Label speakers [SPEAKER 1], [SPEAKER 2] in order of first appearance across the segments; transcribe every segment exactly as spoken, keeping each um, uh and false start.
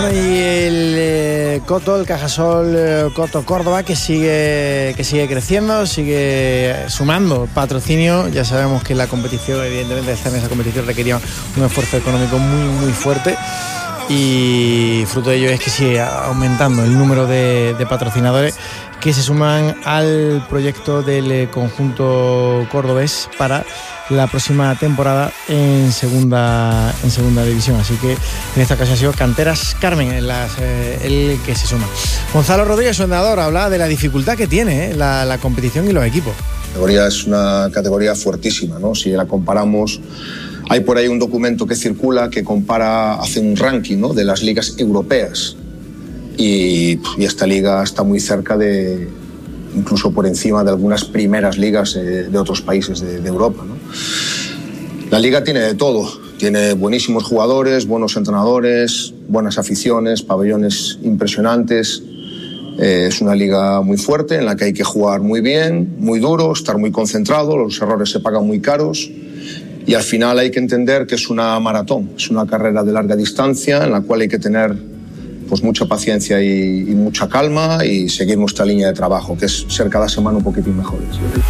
[SPEAKER 1] Y el eh, Coto, el Cajasol eh, Coto Córdoba, que sigue que sigue creciendo, sigue sumando patrocinio. Ya sabemos que la competición, evidentemente, estar en esa competición requería un esfuerzo económico muy, muy fuerte. Y fruto de ello es que sigue aumentando el número de, de patrocinadores que se suman al proyecto del conjunto cordobés para la próxima temporada en segunda en segunda división. Así que en esta ocasión ha sido Canteras Carmen en las, eh, el que se suma. Gonzalo Rodríguez, su entrenador, habla de la dificultad que tiene eh, la, la competición y los equipos.
[SPEAKER 2] La categoría es una categoría fuertísima, ¿no? Si la comparamos, hay por ahí un documento que circula que compara, hace un ranking, ¿no?, de las ligas europeas, y, y esta liga está muy cerca de, incluso por encima de algunas primeras ligas eh, de otros países de, de Europa, ¿no? La liga tiene de todo, tiene buenísimos jugadores, buenos entrenadores, buenas aficiones, pabellones impresionantes. Eh, es una liga muy fuerte en la que hay que jugar muy bien, muy duro, estar muy concentrado, los errores se pagan muy caros. Y al final hay que entender que es una maratón, es una carrera de larga distancia en la cual hay que tener pues mucha paciencia y, y mucha calma y seguir nuestra línea de trabajo, que es ser cada semana un poquitín mejores.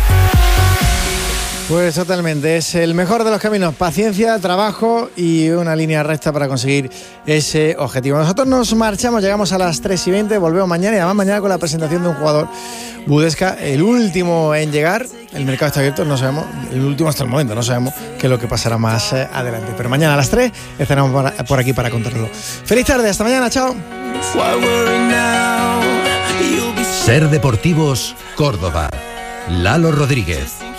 [SPEAKER 1] Pues totalmente, es el mejor de los caminos, paciencia, trabajo y una línea recta para conseguir ese objetivo. Nosotros nos marchamos, llegamos a las tres y veinte, volvemos mañana y además mañana con la presentación de un jugador Budesca, el último en llegar. El mercado está abierto, no sabemos, el último hasta el momento, no sabemos qué es lo que pasará más eh, adelante. Pero mañana a las tres estaremos por, por aquí para contarlo. Feliz tarde, hasta mañana, chao.
[SPEAKER 3] Ser Deportivos Córdoba. Lalo Rodríguez.